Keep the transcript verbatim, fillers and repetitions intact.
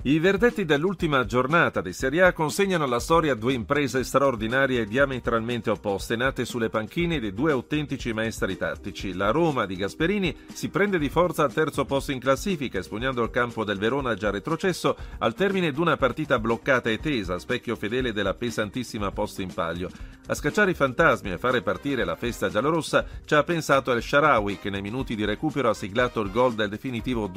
I verdetti dell'ultima giornata di Serie A consegnano alla storia due imprese straordinarie e diametralmente opposte, nate sulle panchine di due autentici maestri tattici. La Roma di Gasperini si prende di forza al terzo posto in classifica, espugnando il campo del Verona già retrocesso al termine di una partita bloccata e tesa, specchio fedele della pesantissima posta in palio. A scacciare i fantasmi e fare partire la festa giallorossa ci ha pensato El Shaarawy, che nei minuti di recupero ha siglato il gol del definitivo